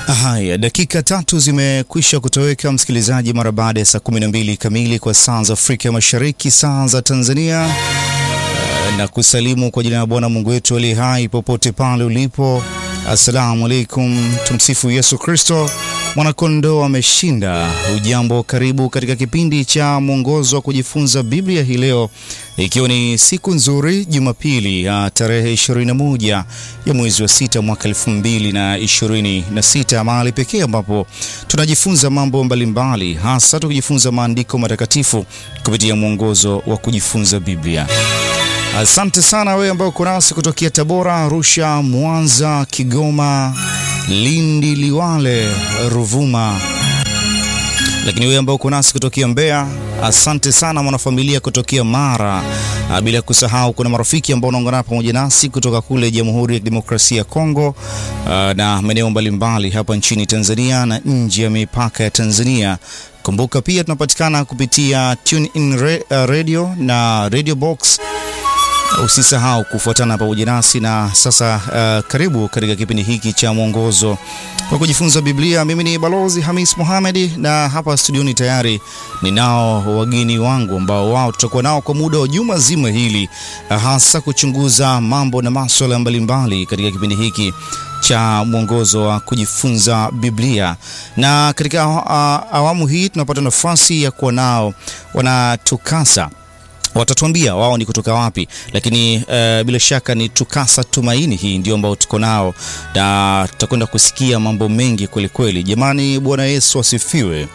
Haya, dakika 3 zimekwisha kutoweka msikilizaji, mara baada ya saa 12 kamili kwa saa za Afrika Mashariki, saa za Tanzania, na kusalimu kwa jina la Bwana Mungu wetu aliye hai popote pale ulipo. Assalamu alaikum, tumsifu Yesu Kristo. Mwanakondoo ameshinda. Ujambo, karibu katika kipindi cha mwongozo wa kujifunza Biblia hii leo, ikiwa ni siku nzuri, Jumapili ya tarehe 21 ya mwezi wa 6 mwaka 2026, mahali pekee ambapo tunajifunza mambo mbalimbali, hasa tukijifunza maandiko matakatifu kupitia mwongozo wa kujifunza Biblia. Asante sana wewe ambao uko nasi kutokea Tabora, Arusha, Mwanza, Kigoma, Lindi, Liwale, Ruvuma. Lakini wewe ambao uko nasi kutokea Mbeya, asante sana mwanafamilia kutokea Mara. Bila kusahau kuna marafiki ambao wanaungana pamoja nasi kutoka kule Jamhuri ya Demokrasia ya Kongo na maeneo mbalimbali hapa nchini Tanzania na nje ya mipaka ya Tanzania. Kumbuka pia tunapatikana kupitia TuneIn Radio na Radio Box. Usisahau kufuatana pamoja nasi. Na sasa karibu katika kipindi hiki cha mwongozo kwa kujifunza Biblia. Mimi ni Balozi Hamis Mohamed, na hapa studioni tayari ninao wageni wangu ambao wao tutakuwa nao kwa muda wa juma zima hili, hasa kuchunguza mambo na masuala mbalimbali katika kipindi hiki cha mwongozo wa kujifunza Biblia. Na katika awamu hii tunapata nafasi ya kuwa nao wanatukasa. Watatuambia wao ni kutoka wapi, lakini bila shaka ni Tukasa Tumaini. Hii ndio ambao tuko nao, na tutakwenda kusikia mambo mengi kweli kweli. Jamani, Bwana Yesu asifiwe.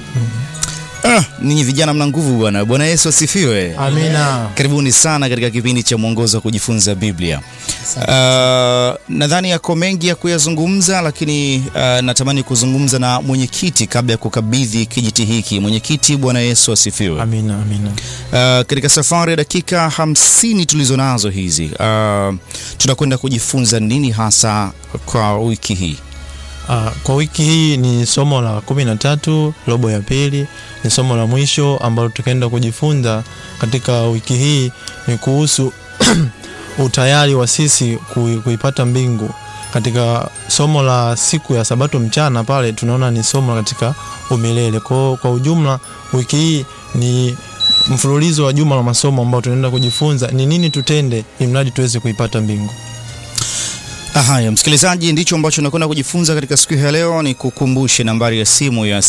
Ninyi vijana mna nguvu bwana. Bwana Yesu asifiwe. Amina. Karibuni sana katika kipindi cha mwongozo wa kujifunza Biblia. Nadhani yako mengi ya kuyazungumza, lakini natamani kuzungumza na mwenyekiti kabla ya kukabidhi kijiti hiki. Mwenyekiti, Bwana Yesu asifiwe. Amina, amina. Katika safari ya dakika 50 tulizonazo hizi, tunakwenda kujifunza nini hasa kwa wiki hii? Kwa wiki hii ni somo la 13, robo ya pili. Ni somo la mwisho ambalo tutakwenda kujifunza katika wiki hii, ni kuhusu utayari wa sisi kuipata mbingu. Katika somo la siku ya Sabato mchana pale tunaona ni somo katika umilele. Kwa ujumla wiki hii ni mfululizo wa juma la masomo ambao tunaenda kujifunza ni nini tutende ili tuweze kuipata mbingu. Haya msikilizaji, ndicho ambacho tunakwenda kujifunza katika siku ya leo. Ni kukumbushe nambari ya simu ya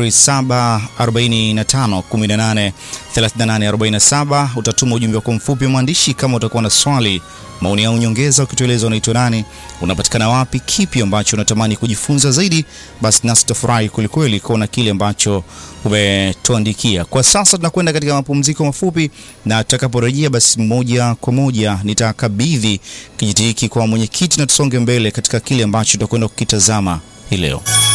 0745183847. Utatuma ujumbe wako mfupi mwandishi kama utakuwa na swali, maoni au nyongeza, ukitueleza unaitwa nani, unapatikana wapi, kipi ambacho unatamani kujifunza zaidi, basi nasi tutafurahi kweli kuona kile ambacho umetuandikia. Kwa sasa tunakwenda katika mapumziko mafupi, na tutakaporejea basi moja kwa moja nitakabidhi kijiti hiki kwa mwenyekiti na tusonge mbele katika kile ambacho tutakwenda kukitazama hii leo.